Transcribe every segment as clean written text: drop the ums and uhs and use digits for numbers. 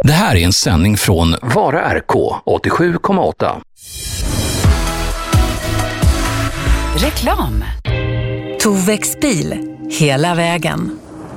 Det här är en sändning från Vara RK 87,8. Reklam. Tovex bil, hela vägen.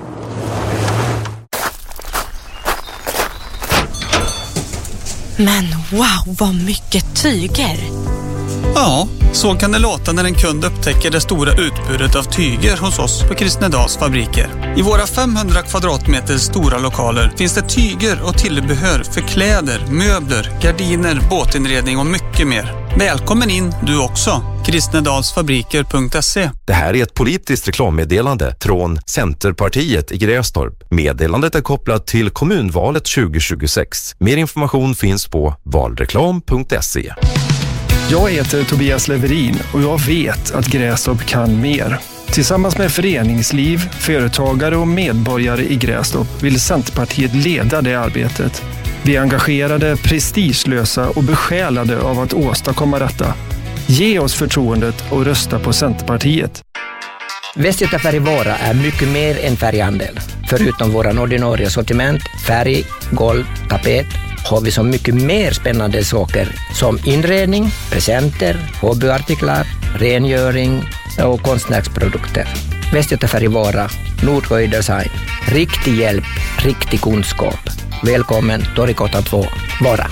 Men wow, vad mycket tyger. Ja, så kan det låta när en kund upptäcker det stora utbudet av tyger hos oss på Kristnedals fabriker. I våra 500 kvadratmeter stora lokaler finns det tyger och tillbehör för kläder, möbler, gardiner, båtinredning och mycket mer. Välkommen in du också. Kristnedalsfabriker.se. Det här är ett politiskt reklammeddelande från Centerpartiet i Grästorp. Meddelandet är kopplat till kommunvalet 2026. Mer information finns på valreklam.se. Jag heter Tobias Leverin och jag vet att Grästorp kan mer. Tillsammans med föreningsliv, företagare och medborgare i Grästorp vill Centerpartiet leda det arbetet. Vi är engagerade, prestigelösa och besjälade av att åstadkomma detta. Ge oss förtroendet och rösta på Centerpartiet. Västgöta Färg Vara är mycket mer än färghandel. Förutom våran ordinarie sortiment, färg, golv, tapet, har vi så mycket mer spännande saker som inredning, presenter, hobbyartiklar, rengöring och konstnärsprodukter. Västgöta Färg Vara, Nordsjö Design. Riktig hjälp, riktig kunskap. Välkommen Torgatan 2, Vara.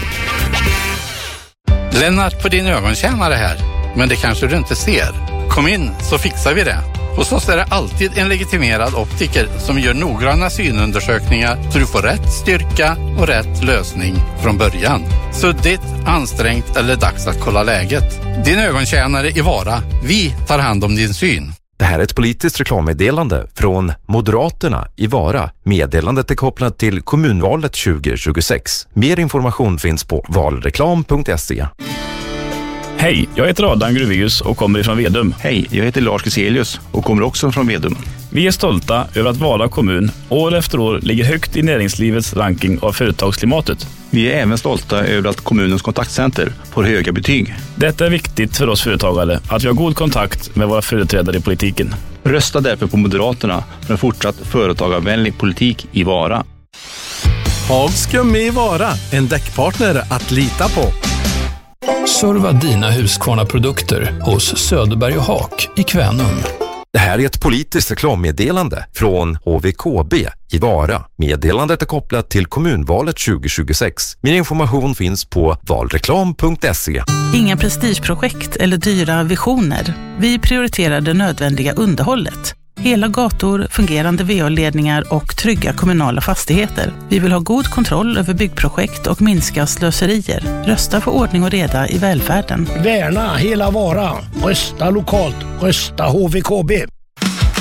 Lennart på din ögontjänare här, men det kanske du inte ser. Kom in så fixar vi det. Hos oss är det alltid en legitimerad optiker som gör noggranna synundersökningar så du får rätt styrka och rätt lösning från början. Suddigt, ansträngt eller dags att kolla läget. Din ögontjänare i Vara, vi tar hand om din syn. Det här är ett politiskt reklammeddelande från Moderaterna i Vara. Meddelandet är kopplat till kommunvalet 2026. Mer information finns på valreklam.se. Hej, jag heter Adam Gruvius och kommer ifrån Vedum. Hej, jag heter Lars Giselius och kommer också från Vedum. Vi är stolta över att Vara kommun år efter år ligger högt i näringslivets ranking av företagsklimatet. Vi är även stolta över att kommunens kontaktcenter får höga betyg. Detta är viktigt för oss företagare, att vi har god kontakt med våra företrädare i politiken. Rösta därför på Moderaterna för en fortsatt företagarvänlig politik i Vara. Hags Gummi i Vara, en däckpartner att lita på. Serva dina Husqvarna-produkter hos Söderberg och Haak i Kvänum. Det här är ett politiskt reklammeddelande från HVKB i Vara. Meddelandet är kopplat till kommunvalet 2026. Mer information finns på valreklam.se. Inga prestigeprojekt eller dyra visioner. Vi prioriterar det nödvändiga underhållet. Hela gator, fungerande VA-ledningar och trygga kommunala fastigheter. Vi vill ha god kontroll över byggprojekt och minska slöserier. Rösta för ordning och reda i välfärden. Värna hela Vara. Rösta lokalt. Rösta HVKB.